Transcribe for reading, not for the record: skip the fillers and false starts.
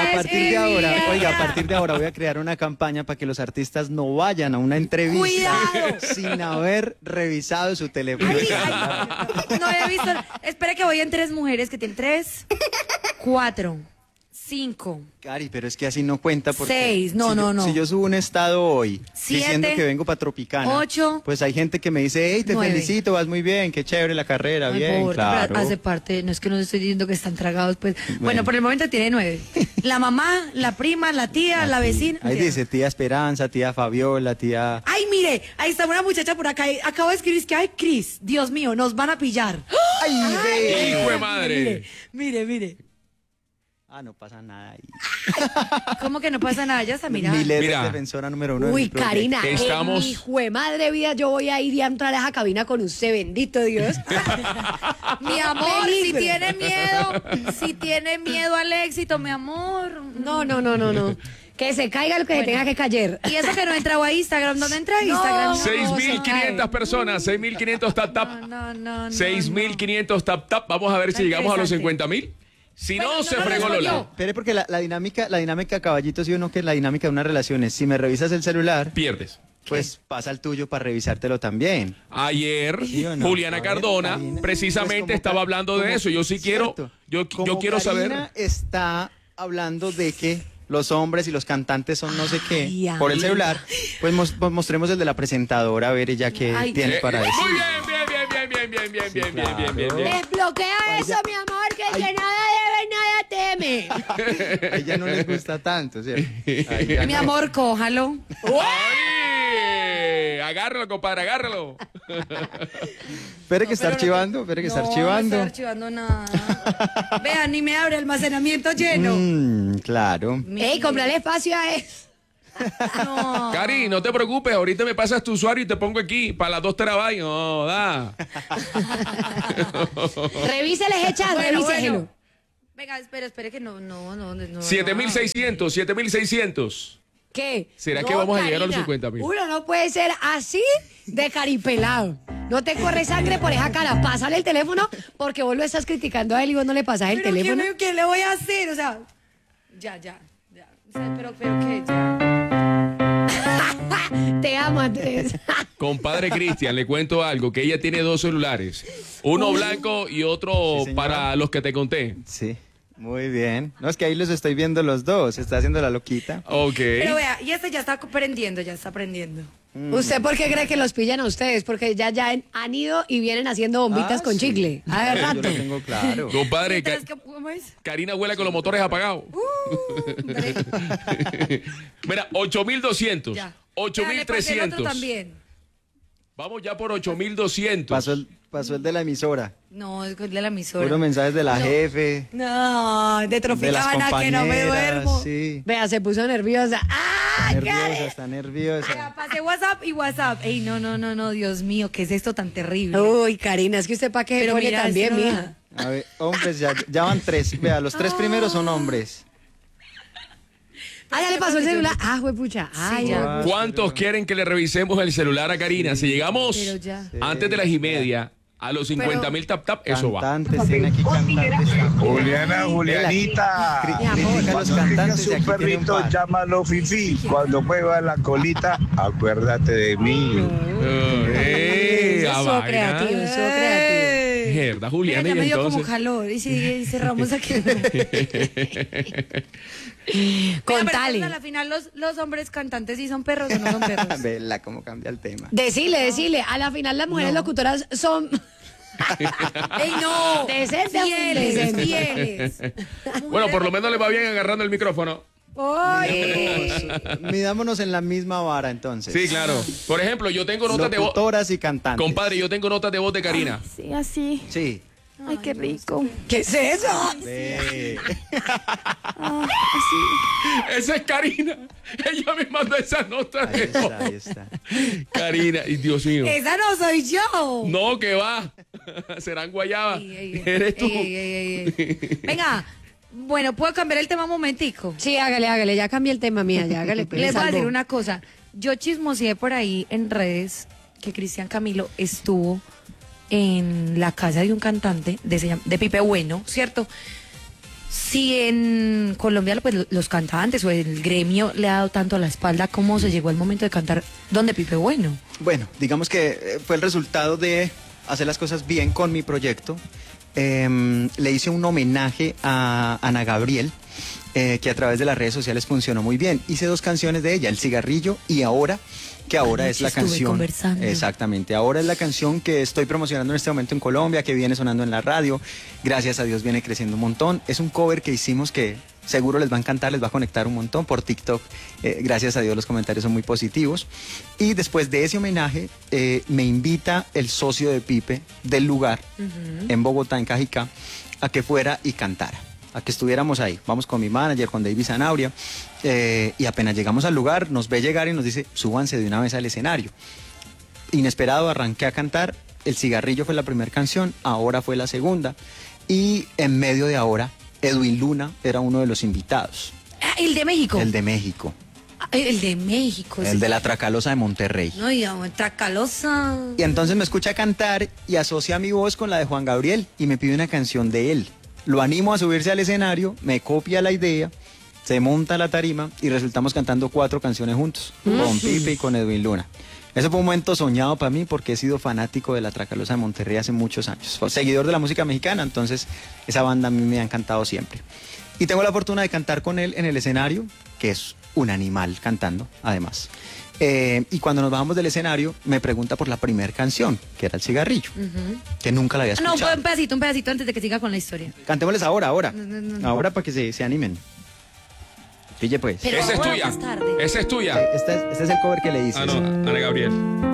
A partir de ahora, oiga, a partir de ahora voy a crear una campaña para que los artistas no vayan a una entrevista sin haber revisado su teléfono. No he visto. Espere que voy en 3 mujeres que tienen 3, 4, 5. Cari, pero es que así no cuenta porque 6, no. Si yo subo un estado hoy 7, diciendo que vengo para Tropicana, 8, pues hay gente que me dice, hey, te 9. felicito, vas muy bien, qué chévere la carrera, Ay, bien, pobre, claro. pero hace parte, no es que no estoy diciendo que están tragados, pues. Bueno, por el momento tiene 9. La mamá, la prima, la tía, la vecina. Ahí dice tía Esperanza, tía Fabiola, tía... Ay, mire, ahí está una muchacha por acá. Acabo de escribir que, ay, Cris, Dios mío, nos van a pillar. ¡Ay, ve! ¡Hijo de madre! Mire. Ah, no pasa nada ahí. ¿Cómo que no pasa nada? Ya está mirando. Milet es Mira. defensora número 1. Uy, Karina, Estamos- mi hijo de madre vida, yo voy a ir y a entrar a esa cabina con usted, bendito Dios. Mi amor, Peligro. si tiene miedo al éxito, mi amor. No. Que se caiga lo que se tenga que caer. Y eso que no he entrado a Instagram, ¿dónde entra a Instagram? 6.500 personas, 6.500 tap tap. No. 6.500 tap tap. Vamos a ver si Está llegamos a los interesante. 50.000. Si no, Bueno, se no lo fregó respondió. Lola. Espere, porque la dinámica, caballito, sí o no, que la dinámica de una relación es, si me revisas el celular, Pierdes. pues pasa el tuyo para revisártelo también. Ayer, ¿Sí o no? Juliana A ver, Cardona Karina, precisamente pues como estaba hablando de como- eso. Yo sí quiero, cierto. yo Como quiero saber. Karina está hablando de que los hombres y los cantantes son no sé qué Ay, por el amiga. celular, pues mostremos el de la presentadora, a ver ella qué Ay, tiene para decir. Muy bien. Desbloquea eso, mi amor, que el que nada debe, nada teme. A ella no les gusta tanto, ¿cierto? A ella Mi no. amor, cójalo. ¡Ay! Agárralo, compadre, agárralo. Espere que está archivando, No estoy archivando nada. Vean, ni me abre almacenamiento lleno. Claro. Ey, comprale espacio a eso. No. Cari, no te preocupes, ahorita me pasas tu usuario y te pongo aquí para las 2 terabytes. No, da. Revísele ese chat, revíselo. Venga, espere que no. 7.600. ¿Qué? ¿Será que vamos a llegar a los 50.000? Uno no puede ser así de caripelado. No te corre sangre por esa cara. Pásale el teléfono porque vos lo estás criticando a él y vos no le pasás el teléfono. ¿Qué le voy a hacer? O sea, ya. O sea, pero que ya. Te amo, Andrés. Compadre Cristian, le cuento algo, que ella tiene 2 celulares. Uno blanco y otro Sí, señor. para los que te conté. Sí, muy bien. No, es que ahí los estoy viendo los dos, está haciendo la loquita. Ok. Pero vea, y este ya está aprendiendo. ¿Usted por qué cree que los pillan a ustedes? Porque ya han ido y vienen haciendo bombitas con sí. chicle. A ver, Yo rato. lo tengo claro. Compadre, Mientras que, ¿cómo es? Karina huele con los motores apagados. Hombre. Mira, 8.200. Ya. Vea, le pasé el otro 8.300. también. Vamos ya por 8.200. Pasó el de la emisora. No, es de la emisora. Puro mensajes de la jefe, No, de de las Tropicana que no me duermo. compañeras, sí. Vea, se puso nerviosa. ¡Ah, Nerviosa, está nerviosa. Ya, pasé WhatsApp y WhatsApp. Ey, no, Dios mío, ¿qué es esto tan terrible? Uy, Karina, es que usted para qué Pero pone mira, también, esto no mija. da. A ver, hombres, ya van 3. Vea, los 3 primeros son hombres. Ah, ya le pasó el celular. Ah, juepucha. Ay, ya. ¿Cuántos quieren que le revisemos el celular a Karina? Si llegamos Pero ya. antes de las 1:30 a los 50.000 tap tap, eso va. Cantantes, tiene aquí cantantes. Juliana, Julianita. Critica a los Cuando cantantes tengas y un aquí tiene un perrito, par. llámalo Fifi. Cuando mueva la colita, acuérdate de mí. Estuvo creativo, estuvo creativo. Mierda, Juliana, Mira, ya y me dio como entonces. calor. Y si cerramos aquí. Contale. Pero, a la final, los hombres cantantes sí son perros o no son perros. Vela cómo cambia el tema. Decile. A la final las mujeres locutoras son ¡Ey, no! Decentes, Fieles, decentes. fieles. Bueno, por lo menos le va bien agarrando el micrófono. Midámonos en la misma vara entonces. Sí, claro. Por ejemplo, yo tengo notas de voz. Locutoras y cantantes. Compadre, yo tengo notas de voz de Karina. Sí, así. Sí. Ay, qué rico. ¿Qué es eso? Ve. Esa es Karina. Ella me mandó esa nota Ahí de voz. está, ahí está. Karina, y Dios mío. Esa no soy yo. No, que va. Serán guayaba. Eres tú. Ey. Venga, bueno, ¿puedo cambiar el tema un momentico? Sí, hágale, ya cambié el tema mía, ya hágale. pues, Les voy a salvo. decir una cosa. Yo chismoseé por ahí en redes que Cristian Camilo estuvo en la casa de un cantante de Pipe Bueno, ¿cierto? Si en Colombia pues, los cantantes o el gremio le ha dado tanto a la espalda, ¿cómo se llegó el momento de cantar Donde Pipe Bueno? Bueno, digamos que fue el resultado de hacer las cosas bien con mi proyecto. Le hice un homenaje a Ana Gabriel, que a través de las redes sociales funcionó muy bien. Hice 2 canciones de ella, El Cigarrillo y Ahora, que ahora es la estuve canción. conversando. Exactamente, ahora es la canción que estoy promocionando en este momento en Colombia, que viene sonando en la radio. Gracias a Dios viene creciendo un montón. Es un cover que hicimos que seguro les va a encantar, les va a conectar un montón por TikTok. Gracias a Dios los comentarios son muy positivos. Y después de ese homenaje, me invita el socio de Pipe del lugar, en Bogotá, en Cajicá, a que fuera y cantara, a que estuviéramos ahí. Vamos con mi manager, con David Zanabria, y apenas llegamos al lugar, nos ve llegar y nos dice, súbanse de una vez al escenario. Inesperado, arranqué a cantar. El Cigarrillo fue la primera canción, Ahora fue la segunda, y en medio de Ahora, Edwin Luna era uno de los invitados. Ah, el de México. El de México, Ah, el de México. el de la Tracalosa de Monterrey. No, y Tracalosa. Y entonces me escucha cantar y asocia mi voz con la de Juan Gabriel y me pide una canción de él. Lo animo a subirse al escenario, me copia la idea, se monta la tarima y resultamos cantando 4 canciones juntos, con Pipe y con Edwin Luna. Ese fue un momento soñado para mí porque he sido fanático de la Tracalosa de Monterrey hace muchos años. Seguidor de la música mexicana, entonces esa banda a mí me ha encantado siempre. Y tengo la fortuna de cantar con él en el escenario, que es un animal cantando, además. Y cuando nos bajamos del escenario, me pregunta por la primera canción, que era El Cigarrillo, que nunca la había No, escuchado. un pedacito antes de que siga con la historia. Cantémosles ahora. No. Ahora para que se animen. Pille pues. Pero Esa es ahora tuya. más tarde. Esa es tuya. Este es el cover que le hice. Ah, no, Ana Gabriel.